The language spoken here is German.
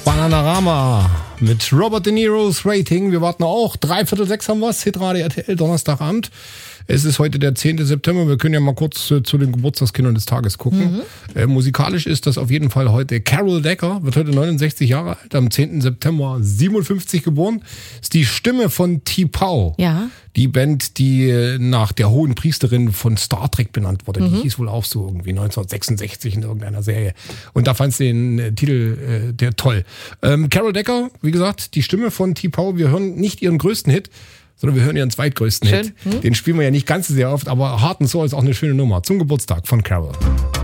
Bananarama mit Robert De Niro's Rating. Wir warten auch. 5:45 haben wir es. Hitradio RTL, Donnerstagabend. Es ist heute der 10. September. Wir können ja mal kurz zu den Geburtstagskindern des Tages gucken. Musikalisch ist das auf jeden Fall heute Carol Decker, wird heute 69 Jahre alt, am 10. September 57 geboren. Ist die Stimme von T'Pau. Ja. Die Band, die nach der hohen Priesterin von Star Trek benannt wurde. Die hieß wohl auch so irgendwie 1966 in irgendeiner Serie. Und da fand sie den Titel der toll. Carol Decker, wie gesagt, die Stimme von T'Pau. Wir hören nicht ihren größten Hit, sondern wir hören ihren zweitgrößten Hit. Den spielen wir ja nicht ganz so sehr oft, aber Heart and Soul ist auch eine schöne Nummer. Zum Geburtstag von Carol.